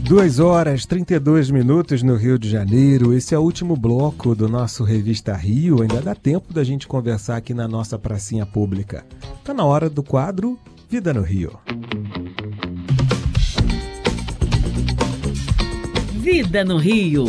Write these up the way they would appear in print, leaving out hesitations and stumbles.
2h32 no Rio de Janeiro. Esse é o último bloco do nosso Revista Rio. Ainda dá tempo da gente conversar aqui na nossa pracinha pública. Tá na hora do quadro Vida no Rio. Vida no Rio.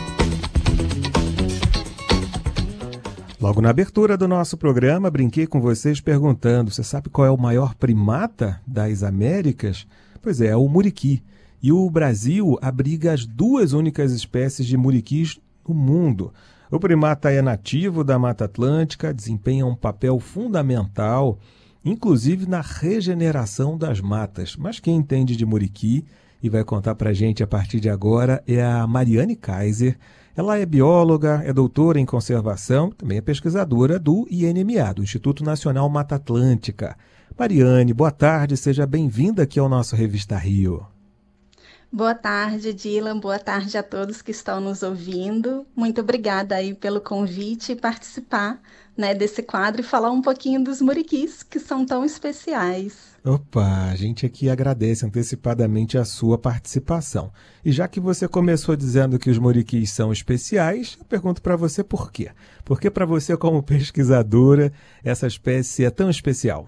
Logo na abertura do nosso programa, brinquei com vocês perguntando: você sabe qual é o maior primata das Américas? Pois é o muriqui. E o Brasil abriga as duas únicas espécies de muriquis no mundo. O primata é nativo da Mata Atlântica, desempenha um papel fundamental, inclusive na regeneração das matas. Mas quem entende de muriqui e vai contar para a gente a partir de agora é a Mariane Kaiser. Ela é bióloga, é doutora em conservação, também é pesquisadora do INMA, do Instituto Nacional Mata Atlântica. Mariane, boa tarde, seja bem-vinda aqui ao nosso Revista Rio. Boa tarde, Dylan. Boa tarde a todos que estão nos ouvindo. Muito obrigada aí pelo convite e participar, né, desse quadro e falar um pouquinho dos muriquis, que são tão especiais. Opa, a gente aqui agradece antecipadamente a sua participação. E já que você começou dizendo que os muriquis são especiais, eu pergunto para você por quê. Por que para você, como pesquisadora, essa espécie é tão especial?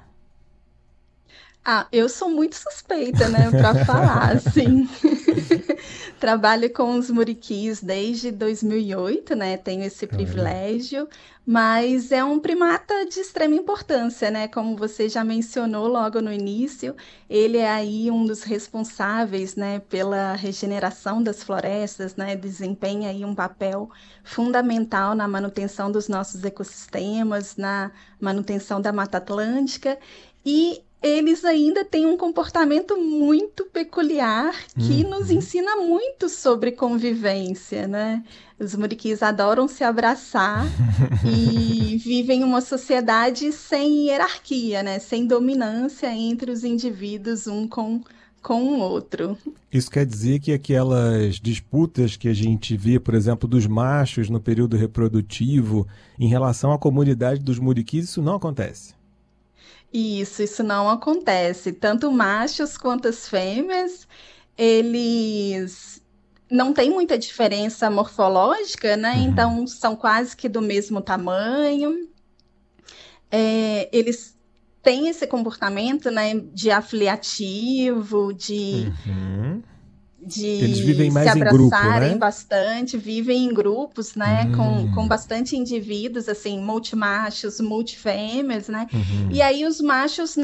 Eu sou muito suspeita, né, para falar, assim. Trabalho com os muriquis desde 2008, né, tenho esse privilégio, mas é um primata de extrema importância, né, como você já mencionou logo no início, ele é aí um dos responsáveis, né, pela regeneração das florestas, né, desempenha aí um papel fundamental na manutenção dos nossos ecossistemas, na manutenção da Mata Atlântica, e eles ainda têm um comportamento muito peculiar que nos ensina muito sobre convivência, né? Os muriquis adoram se abraçar e vivem uma sociedade sem hierarquia, né? Sem dominância entre os indivíduos um com o outro. Isso quer dizer que aquelas disputas que a gente vê, por exemplo, dos machos no período reprodutivo em relação à comunidade dos muriquis, isso não acontece? Isso não acontece. Tanto machos quanto as fêmeas, eles não têm muita diferença morfológica, né? Então, são quase que do mesmo tamanho. Eles têm esse comportamento, né, de afiliativo, de eles vivem mais se em grupo, abraçarem né? bastante, vivem em grupos, né, com bastante indivíduos, assim, multimachos, multifêmeas, né? E aí os machos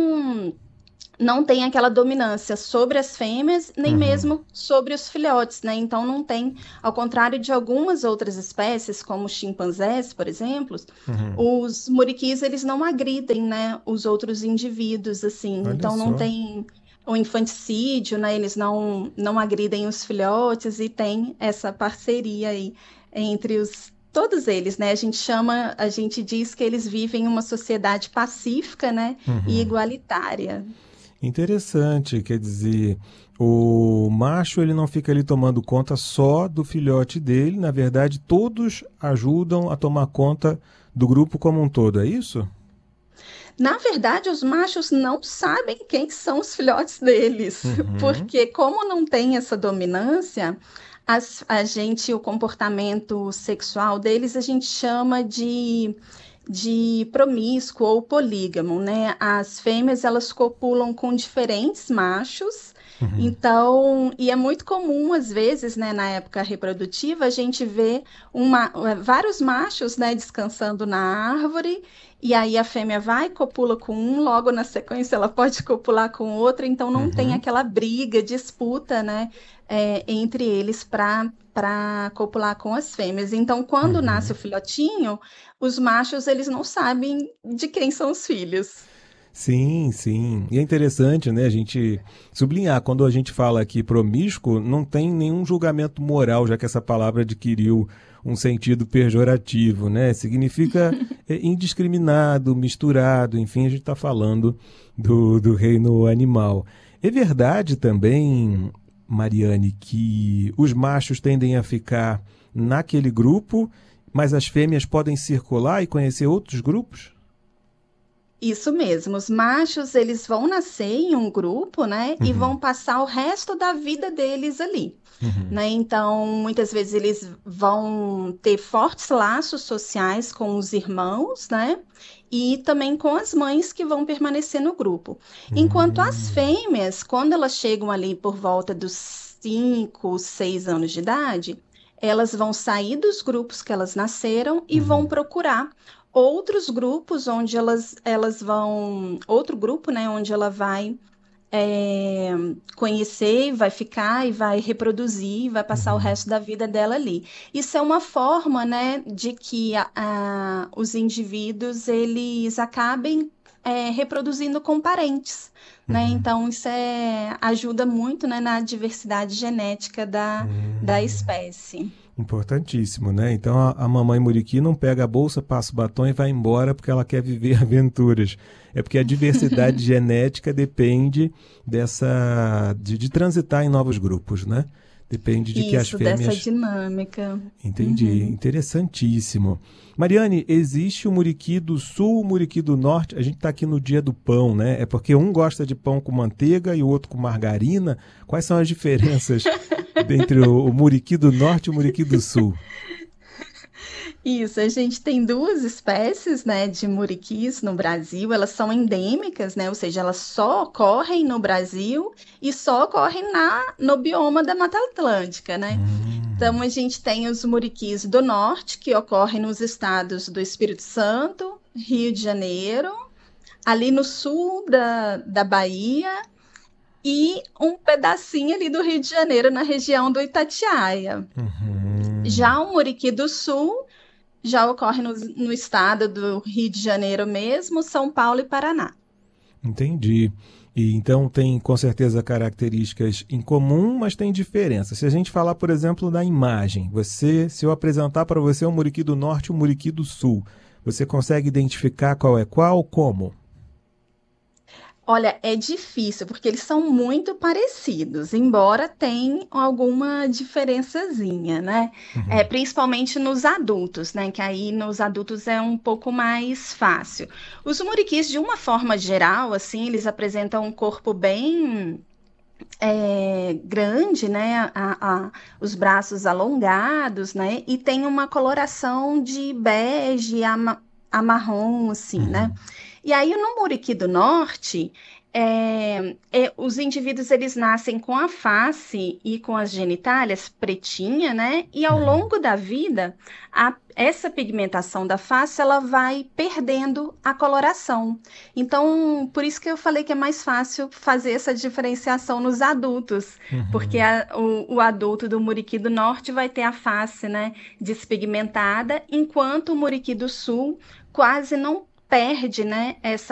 não têm aquela dominância sobre as fêmeas, nem mesmo sobre os filhotes, né? Então não tem, ao contrário de algumas outras espécies, como os chimpanzés, por exemplo, os muriquis, eles não agridem, né, os outros indivíduos, assim. Olha então só. não tem o infanticídio, né? Eles não agridem os filhotes e tem essa parceria aí entre todos eles, né? A gente diz que eles vivem em uma sociedade pacífica, né, e igualitária. Interessante, quer dizer, o macho ele não fica ali tomando conta só do filhote dele, na verdade todos ajudam a tomar conta do grupo como um todo, é isso? Na verdade, os machos não sabem quem são os filhotes deles, porque como não tem essa dominância, o comportamento sexual deles a gente chama de promíscuo ou polígamo, né? As fêmeas, elas copulam com diferentes machos, então, e é muito comum, às vezes, né, na época reprodutiva, a gente vê vários machos, né, descansando na árvore, e aí a fêmea vai, copula com um, logo na sequência ela pode copular com outro, então não tem aquela briga, disputa, né, entre eles para copular com as fêmeas. Então, quando nasce o filhotinho, os machos, eles não sabem de quem são os filhos. Sim, sim. E é interessante, né, a gente sublinhar, quando a gente fala aqui promíscuo, não tem nenhum julgamento moral, já que essa palavra adquiriu um sentido pejorativo, né? Significa indiscriminado, misturado, enfim, a gente está falando do reino animal. É verdade também, Mariane, que os machos tendem a ficar naquele grupo, mas as fêmeas podem circular e conhecer outros grupos? Isso mesmo, os machos eles vão nascer em um grupo, né, e Uhum, vão passar o resto da vida deles ali, uhum, né? Então, muitas vezes eles vão ter fortes laços sociais com os irmãos, né? E também com as mães que vão permanecer no grupo. Enquanto as hum, fêmeas, quando elas chegam ali por volta dos 5, 6 anos de idade, elas vão sair dos grupos que elas nasceram e vão uhum, procurar outros grupos onde elas vão, outro grupo, né, onde ela vai é, conhecer, vai ficar e vai reproduzir, vai passar o uhum. resto da vida dela ali. Isso é uma forma, né, de que os indivíduos eles acabem reproduzindo com parentes, né? Uhum. Então isso ajuda muito, né, na diversidade genética da Hum. espécie. Importantíssimo, né? Então a mamãe Muriqui não pega a bolsa, passa o batom e vai embora porque ela quer viver aventuras. É porque a diversidade genética depende de transitar em novos grupos, né? Depende de que as Isso, dessa fêmeas. dinâmica. Entendi, Uhum. interessantíssimo. Mariane, existe o Muriqui do Sul, o Muriqui do Norte. A gente está aqui no dia do pão, né? É porque um gosta de pão com manteiga e o outro com margarina. Quais são as diferenças entre o Muriqui do Norte e o Muriqui do Sul? Isso, a gente tem duas espécies, né, de muriquis no Brasil. Elas são endêmicas, né, ou seja, elas só ocorrem no Brasil e só ocorrem no bioma da Mata Atlântica, né? Então, Hum, a gente tem os muriquis do norte, que ocorrem nos estados do Espírito Santo, Rio de Janeiro, ali no sul da Bahia e um pedacinho ali do Rio de Janeiro, na região do Itatiaia. uhum. Já o muriqui do sul já ocorre no estado do Rio de Janeiro mesmo, São Paulo e Paraná. Entendi. E então tem com certeza características em comum, mas tem diferença. Se a gente falar, por exemplo, da imagem, se eu apresentar para você o Muriqui do Norte e o Muriqui do Sul, você consegue identificar qual é qual, como? Olha, é difícil, porque eles são muito parecidos, embora tenha alguma diferençazinha, né? Uhum. Principalmente nos adultos, né? Que aí nos adultos é um pouco mais fácil. Os muriquis, de uma forma geral, assim, eles apresentam um corpo bem grande, né? Os braços alongados, né? E tem uma coloração de bege a marrom, assim, né? Uhum. E aí no Muriqui do Norte, os indivíduos eles nascem com a face e com as genitálias pretinha, né? E ao Uhum. longo da vida, essa pigmentação da face ela vai perdendo a coloração. Então, por isso que eu falei que é mais fácil fazer essa diferenciação nos adultos, porque Uhum. o adulto do Muriqui do Norte vai ter a face, né, despigmentada, enquanto o Muriqui do Sul quase não perde, né, essa